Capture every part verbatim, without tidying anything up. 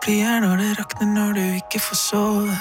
blir når det rakner, når du ikke får sove.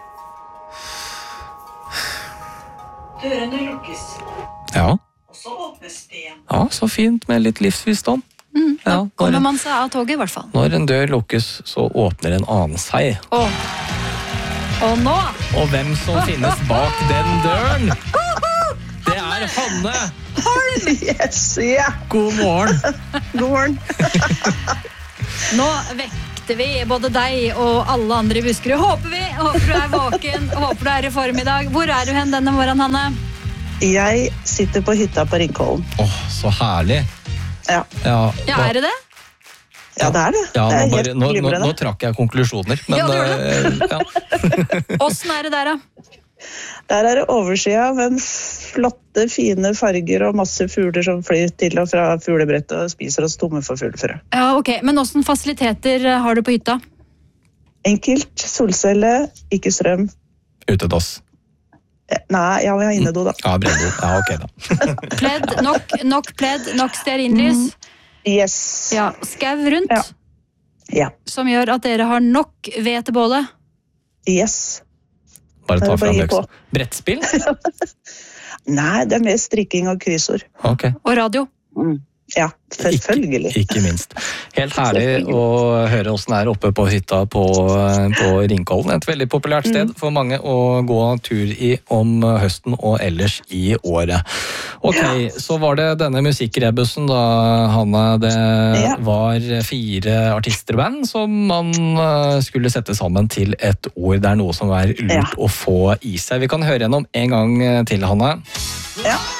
Dørene lukkes, Ja, og så åpnes det igjen. ja, så fint med litt livsvisdom. Mm, da Ja, kommer når, man seg av toget i hvert fall. når en dør lukkes, så åpner en annen seg. Og, og nå Og hvem som finnes bak den døren? Det er Hanne! Yes, ja. God morgen. God morgen. Nå vekter vi både deg og alle andre i Buskerud. Håper vi, håper du er våken, håper du er i form i dag. Hvor er du hen denne morgenen, Hanne? Jeg sitter på hytta på Ringkollen. Åh, så herlig. Ja, Ja, Ja, er det det? ja det er det. Ja, det er nå, bare, helt nå, nå, glimrende. nå trakk jeg konklusjoner. Men, Ja, du gjorde eh, ja. Åssen er det der, da? Der er det oversida med flotte, fine farger og masse fugler som flyr til og fra fuglebrettet og spiser oss tomme for fuglefrø. Ja, ok. Men åssen fasiliteter eh, har du på hytta? Enkelt, solcelle, ikke strøm. Utedass. Eh, Nei, ja, vi har innedo da. Ja, brennbo. Ja, ok da. Pledd, nok, nok pledd, nok stearinlys. Yes. Ja, skau rundt, Ja. Ja, som gjør at dere har nok ved til bålet. yes. Bare ta Det er bare fram å gi leksa. på. Brettspill? Nei, det er mer strikking og kryssord. Ok. Og radio. Mm. Ja, selvfølgelig. Ikke, ikke minst. Helt herlig å høre hvordan det er oppe på hytta på, på Ringkollen. Et veldig populært sted for mange å gå tur i om høsten og ellers i året. Ok, så var det denne musikkrebussen da, Hanne. Det Ja. var fire artister og band som man eh, skulle sette sammen til et ord. Det er noe som er lurt Ja. å få i seg. Vi kan høre gjennom en gang til, Hanne. Ja.